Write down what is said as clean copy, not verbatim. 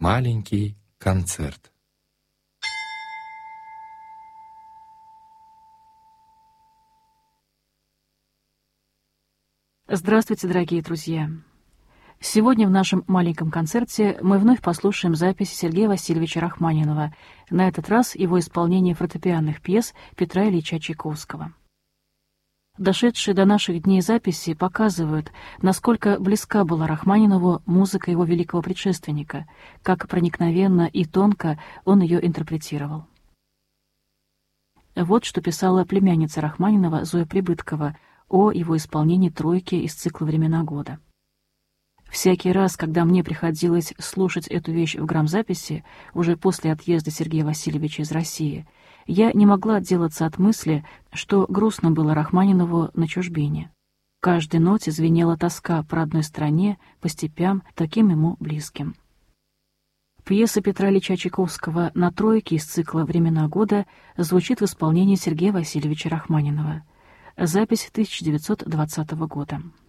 Маленький концерт. Здравствуйте, дорогие друзья! Сегодня в нашем маленьком концерте мы вновь послушаем записи Сергея Васильевича Рахманинова, на этот раз его исполнение фортепианных пьес Петра Ильича Чайковского. Дошедшие до наших дней записи показывают, насколько близка была Рахманинову музыка его великого предшественника, как проникновенно и тонко он ее интерпретировал. Вот что писала племянница Рахманинова Зоя Прибыткова о его исполнении тройки из цикла «Времена года». Всякий раз, когда мне приходилось слушать эту вещь в грамзаписи, уже после отъезда Сергея Васильевича из России, я не могла отделаться от мысли, что грустно было Рахманинову на чужбине. В каждой ноте звенела тоска по родной стране, по степям, таким ему близким. Пьеса Петра Ильича Чайковского на тройке из цикла «Времена года» звучит в исполнении Сергея Васильевича Рахманинова. Запись 1920 года.